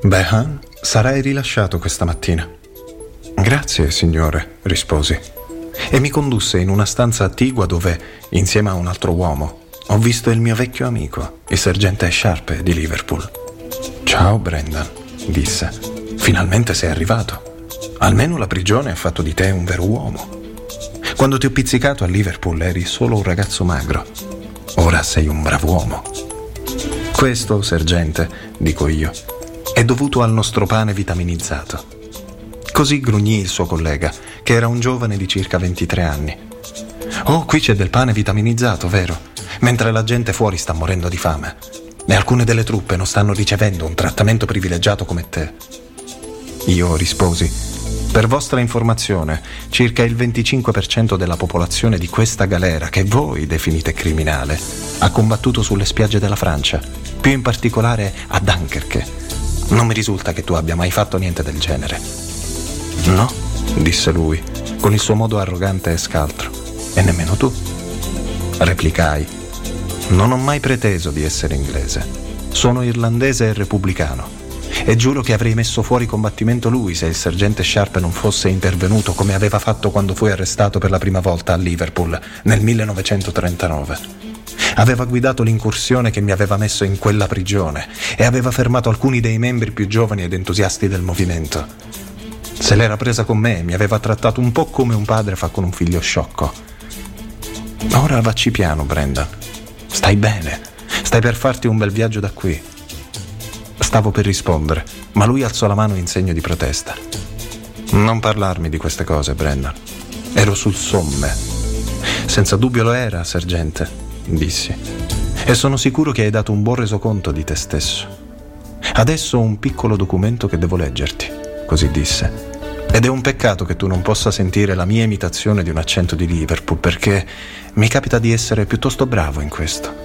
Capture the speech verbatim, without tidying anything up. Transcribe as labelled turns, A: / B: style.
A: Behan, sarai rilasciato questa mattina. Grazie, signore, risposi. E mi condusse in una stanza attigua dove, insieme a un altro uomo, ho visto il mio vecchio amico, il sergente Sharpe di Liverpool. Ciao, Brendan, disse. Finalmente sei arrivato. Almeno la prigione ha fatto di te un vero uomo. Quando ti ho pizzicato a Liverpool eri solo un ragazzo magro. Ora sei un bravo uomo. Questo, sergente, dico io, è dovuto al nostro pane vitaminizzato. Così grugnì il suo collega, che era un giovane di circa ventitré anni. Oh, qui c'è del pane vitaminizzato, vero? Mentre la gente fuori sta morendo di fame. E alcune delle truppe non stanno ricevendo un trattamento privilegiato come te. Io risposi: per vostra informazione, circa il venticinque per cento della popolazione di questa galera, che voi definite criminale, ha combattuto sulle spiagge della Francia, più in particolare a Dunkerque. Non mi risulta che tu abbia mai fatto niente del genere. No, disse lui, con il suo modo arrogante e scaltro. E nemmeno tu. Replicai: non ho mai preteso di essere inglese. Sono irlandese e repubblicano. E giuro che avrei messo fuori combattimento lui se il sergente Sharpe non fosse intervenuto come aveva fatto quando fu arrestato per la prima volta a Liverpool nel millenovecentotrentanove. Aveva guidato l'incursione che mi aveva messo in quella prigione e aveva fermato alcuni dei membri più giovani ed entusiasti del movimento. Se l'era presa con me, mi aveva trattato un po' come un padre fa con un figlio sciocco. Ora vacci piano, Brendan. Stai bene. Stai per farti un bel viaggio da qui. Stavo per rispondere, ma lui alzò la mano in segno di protesta. Non parlarmi di queste cose, Brendan. Ero sul Somme. Senza dubbio lo era, sergente, dissi. E sono sicuro che hai dato un buon resoconto di te stesso. Adesso ho un piccolo documento che devo leggerti, così disse. Ed è un peccato che tu non possa sentire la mia imitazione di un accento di Liverpool, perché mi capita di essere piuttosto bravo in questo.